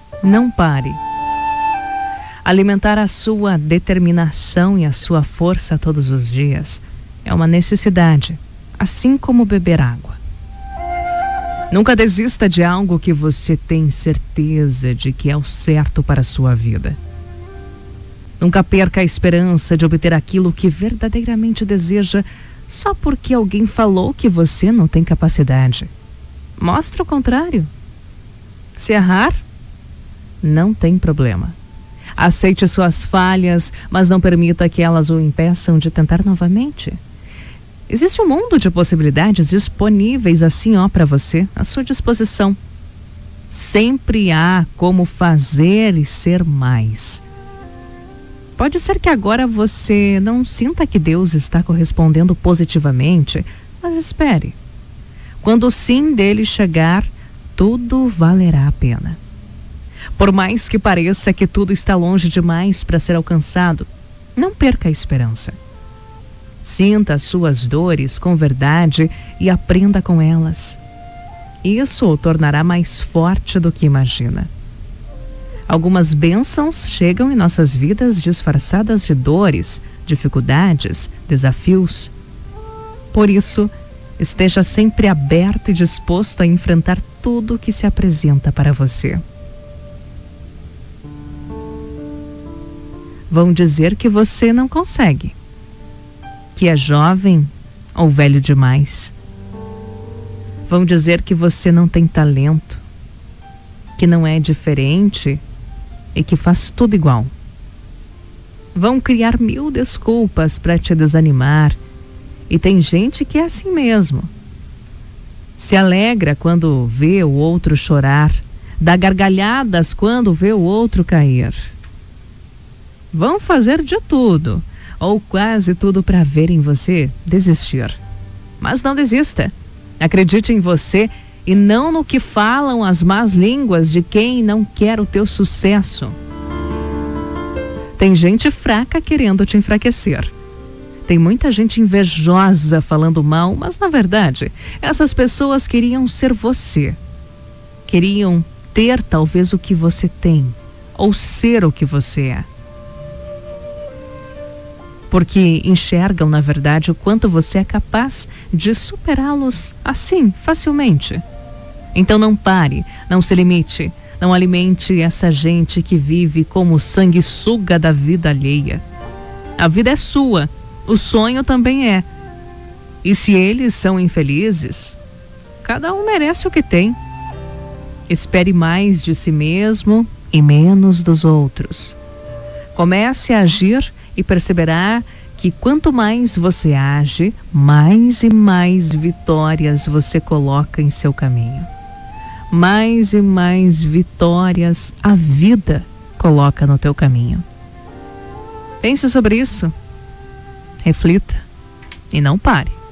Não pare. Alimentar a sua determinação e a sua força todos os dias é uma necessidade, assim como beber água. Nunca desista de algo que você tem certeza de que é o certo para a sua vida. Nunca perca a esperança de obter aquilo que verdadeiramente deseja só porque alguém falou que você não tem capacidade. Mostre o contrário. Se errar, não tem problema. Aceite suas falhas, mas não permita que elas o impeçam de tentar novamente. Existe um mundo de possibilidades disponíveis assim, para você, à sua disposição. Sempre há como fazer e ser mais. Pode ser que agora você não sinta que Deus está correspondendo positivamente, mas espere. Quando o sim dele chegar, tudo valerá a pena. Por mais que pareça que tudo está longe demais para ser alcançado, não perca a esperança. Sinta as suas dores com verdade e aprenda com elas. Isso o tornará mais forte do que imagina. Algumas bênçãos chegam em nossas vidas disfarçadas de dores, dificuldades, desafios. Por isso, esteja sempre aberto e disposto a enfrentar tudo que se apresenta para você. Vão dizer que você não consegue, que é jovem ou velho demais. Vão dizer que você não tem talento, que não é diferente e que faz tudo igual. Vão criar 1000 desculpas para te desanimar, e tem gente que é assim mesmo. Se alegra quando vê o outro chorar, dá gargalhadas quando vê o outro cair. Vão fazer de tudo, ou quase tudo, para verem você desistir. Mas não desista. Acredite em você e não no que falam as más línguas de quem não quer o teu sucesso. Tem gente fraca querendo te enfraquecer. Tem muita gente invejosa falando mal, mas na verdade, essas pessoas queriam ser você. Queriam ter talvez o que você tem, ou ser o que você é. Porque enxergam, na verdade, o quanto você é capaz de superá-los assim, facilmente. Então não pare, não se limite, não alimente essa gente que vive como sanguessuga da vida alheia. A vida é sua, o sonho também é. E se eles são infelizes, cada um merece o que tem. Espere mais de si mesmo e menos dos outros. Comece a agir e perceberá que quanto mais você age, mais e mais vitórias você coloca em seu caminho. Mais e mais vitórias a vida coloca no teu caminho. Pense sobre isso, reflita e não pare.